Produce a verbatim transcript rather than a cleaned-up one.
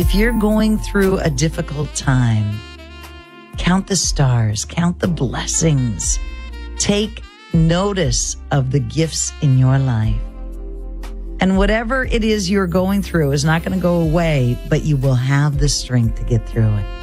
if you're going through a difficult time, count the stars, count the blessings. Take notice of the gifts in your life. And whatever it is you're going through is not going to go away, but you will have the strength to get through it.